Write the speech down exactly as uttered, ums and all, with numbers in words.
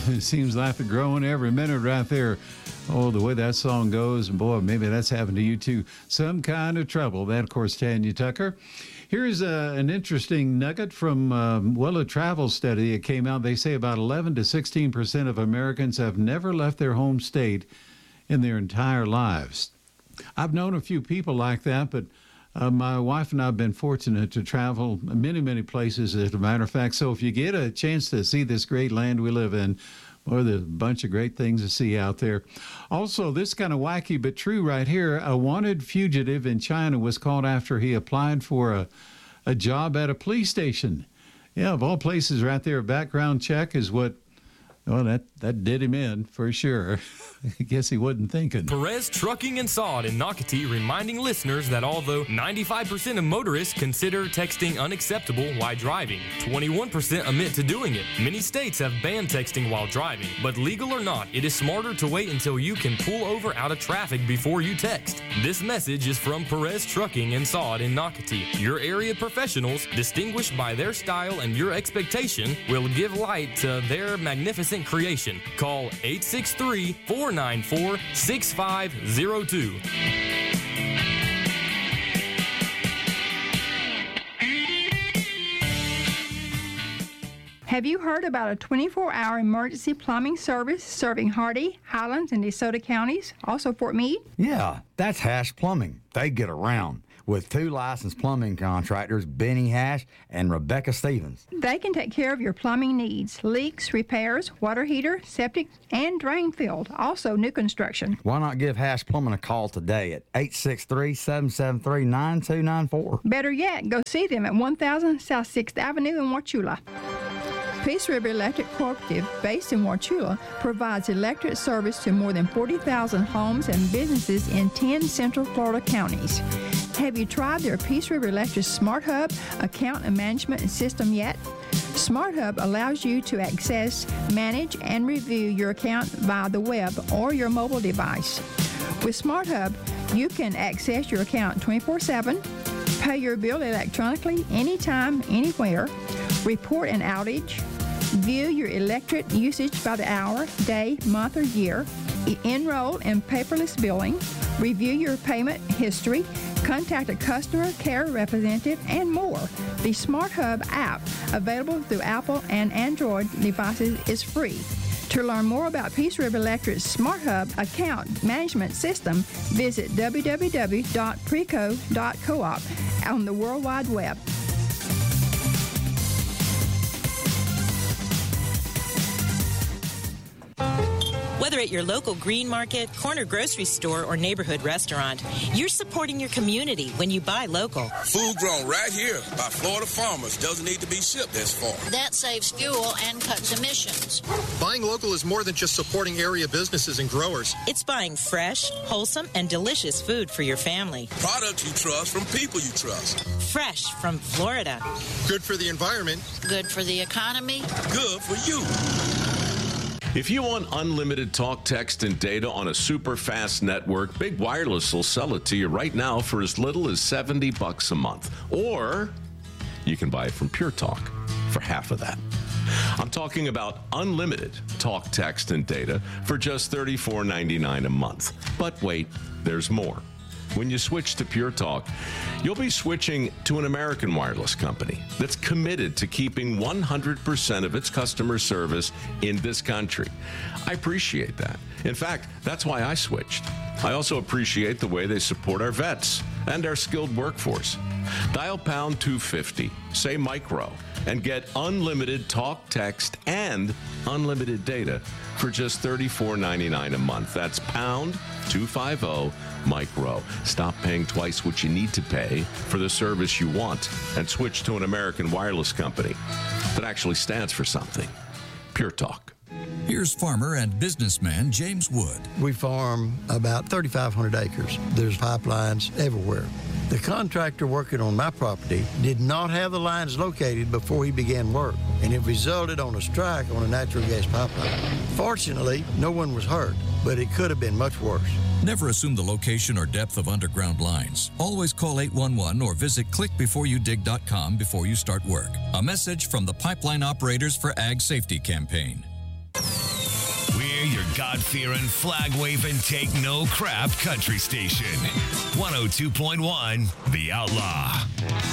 It seems like they're growing every minute right there. Oh, the way that song goes, and boy, maybe that's happened to you too. Some kind of trouble. That, of course, Tanya Tucker. Here's uh, an interesting nugget from, um, well, a travel study that came out. They say about eleven to sixteen percent of Americans have never left their home state in their entire lives. I've known a few people like that, but uh, my wife and I have been fortunate to travel many, many places, as a matter of fact. So if you get a chance to see this great land we live in, or there's a bunch of great things to see out there. Also, this kind of wacky but true right here. A wanted fugitive in China was caught after he applied for a, a job at a police station. Yeah, of all places right there, a background check is what, well, that, that did him in for sure. I guess he wasn't thinking. Perez Trucking and Sod in Nocatee reminding listeners that although ninety-five percent of motorists consider texting unacceptable while driving, twenty-one percent admit to doing it. Many states have banned texting while driving, but legal or not, it is smarter to wait until you can pull over out of traffic before you text. This message is from Perez Trucking and Sod in Nocatee. Your area professionals, distinguished by their style and your expectation, will give light to their magnificent creation. Call eight six three, four nine four, six five zero two. Have you heard about a twenty-four hour emergency plumbing service serving Hardy, Highlands, and DeSoto counties, also Fort Meade? Yeah, that's Hash Plumbing. They get around with two licensed plumbing contractors, Benny Hash and Rebecca Stevens. They can take care of your plumbing needs, leaks, repairs, water heater, septic, and drain field, also new construction. Why not give Hash Plumbing a call today at eight six three, seven seven three, nine two nine four? Better yet, go see them at one thousand South sixth Avenue in Wauchula. Peace River Electric Cooperative, based in Wauchula, provides electric service to more than forty thousand homes and businesses in ten Central Florida counties. Have you tried their Peace River Electric Smart Hub account and management system yet? Smart Hub allows you to access, manage, and review your account via the web or your mobile device. With Smart Hub, you can access your account twenty-four seven, pay your bill electronically anytime, anywhere, report an outage, view your electric usage by the hour, day, month, or year, enroll in paperless billing, review your payment history, contact a customer care representative, and more. The Smart Hub app, available through Apple and Android devices, is free. To learn more about Peace River Electric's Smart Hub account management system, visit w w w dot preco dot coop on the World Wide Web. Whether at your local green market, corner grocery store, or neighborhood restaurant, you're supporting your community when you buy local. Food grown right here by Florida farmers doesn't need to be shipped as far. That saves fuel and cuts emissions. Buying local is more than just supporting area businesses and growers. It's buying fresh, wholesome, and delicious food for your family. Products you trust from people you trust. Fresh from Florida. Good for the environment. Good for the economy. Good for you. If you want unlimited talk, text, and data on a super fast network, Big Wireless will sell it to you right now for as little as seventy bucks a month. Or you can buy it from Pure Talk for half of that. I'm talking about unlimited talk, text, and data for just thirty-four ninety-nine a month. But wait, there's more. When you switch to Pure Talk, you'll be switching to an American wireless company that's committed to keeping one hundred percent of its customer service in this country. I appreciate that. In fact, that's why I switched. I also appreciate the way they support our vets and our skilled workforce. Dial pound two fifty, say micro, and get unlimited talk, text, and unlimited data for just thirty-four ninety-nine a month. That's pound two fifty micro. Stop paying twice what you need to pay for the service you want and switch to an American wireless company that actually stands for something. Pure Talk. Here's farmer and businessman James Wood. We farm about thirty-five hundred acres. There's pipelines everywhere. The contractor working on my property did not have the lines located before he began work, and it resulted on a strike on a natural gas pipeline. Fortunately, no one was hurt, but it could have been much worse. Never assume the location or depth of underground lines. Always call eight one one or visit click before you dig dot com before you start work. A message from the Pipeline Operators for Ag Safety campaign. God-fearing, flag-waving, take-no-crap country station. one oh two point one The Outlaw.